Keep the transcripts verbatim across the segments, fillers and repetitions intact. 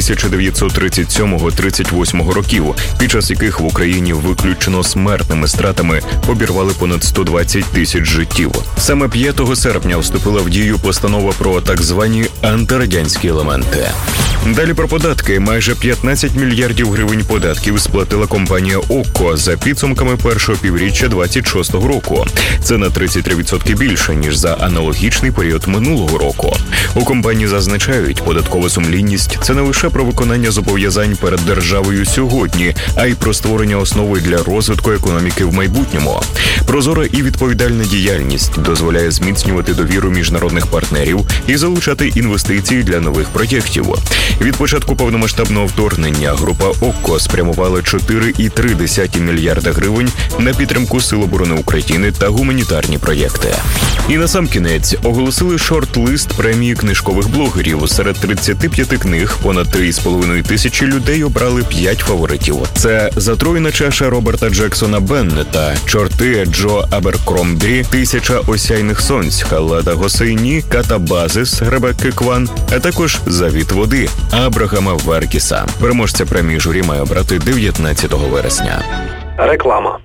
тисяча дев'ятсот тридцять сьомого - тридцять восьмого років, під час яких в Україні виключно смертними стратами обірвали понад сто двадцять тисяч життів. Саме п'ятого серпня вступила в дію постанова про так звані антирадянські елементи. Далі про податки. Майже п'ятнадцять мільярдів гривень податків сплатила компанія «Окко» за підсумками першого півріччя двадцять шостого року. Це на тридцять три відсотки більше, ніж за аналогічний період минулого року. У компанії зазначають, податкова сумлінність – це не лише про виконання зобов'язань перед державою сьогодні, а й про створення основи для розвитку економіки в майбутньому. Прозора і відповідальна діяльність дозволяє зміцнювати довіру міжнародних партнерів і залучати інвестиції для нових проєктів. Від початку повномасштабного вторгнення група «Окко» спрямувала чотири цілих три десятих мільярда гривень на підтримку Сил оборони України та гуманітарні проєкти. І насамкінець оголосили шорт-лист премії книжкових блогерів. Серед тридцяти п'яти книг понад три з половиною тисячі людей обрали п'ять фаворитів. Це «Затруєна чаша» Роберта Джексона Беннета, «Чорти» Джо Аберкромбі, «Тисяча осяйних сонць» Халеда Госейні, «Катабазис» Ребекки Кван, а також «Завіт води» Абрахама Веркіса. Переможця премії журі має обрати дев'ятнадцятого вересня. Реклама.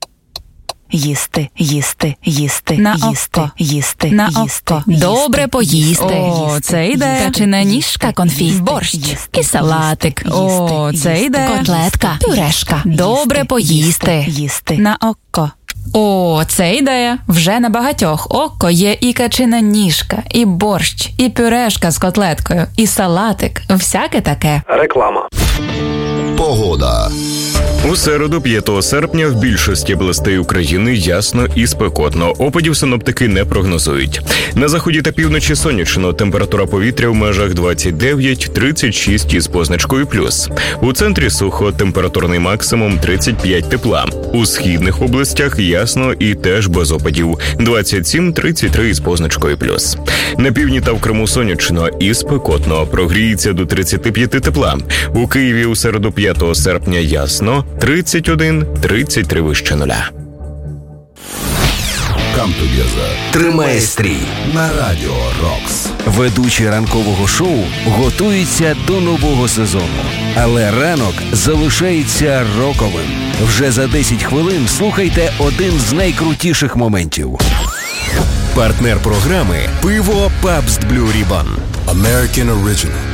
Їсти, їсти, їсти, на їсти, око, їсти, на їсти, око. їсти, Добре поїсти. їсти, О, це йде. Качана ніжка, конфіт, борщ, їсти, і салатик. О, це йде. Котлетка, пюрешка. Добре поїсти. Їсти. На око. О, це ідея. Вже на багатьох око є і качина ніжка, і борщ, і пюрешка з котлеткою, і салатик. Всяке таке. Реклама. Погода. У середу, п'ятого серпня, в більшості областей України ясно і спекотно. Опадів синоптики не прогнозують. На заході та півночі сонячно. Температура повітря в межах двадцять дев'ять - тридцять шість із позначкою плюс. У центрі сухо, температурний максимум тридцять п'ять тепла. У східних областях ясно і теж без опадів. двадцять сім - тридцять три із позначкою плюс. На півдні та в Криму сонячно і спекотно. Прогріється до тридцяти п'яти тепла. У Києві у середу, п'ятого серпня ясно. тридцять один - тридцять три вище нуля. Come together. Тримає стрій на Радіо Рокс. Ведучі ранкового шоу готуються до нового сезону. Але ранок залишається роковим. Вже за десять хвилин слухайте один з найкрутіших моментів. Партнер програми «Пиво Пабст Блю Рібан». American Original.